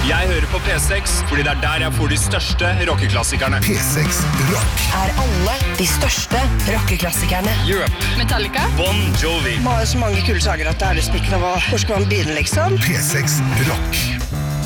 Jeg hører på P6, fordi det der jeg får de største rockeklassikerne. P6 Rock. Alle de største rockeklassikerne. Europe. Metallica. Bon Jovi. Man har så mange kule sager at det lyst ikke noe. Hvor skal man begynne, liksom? P6 Rock.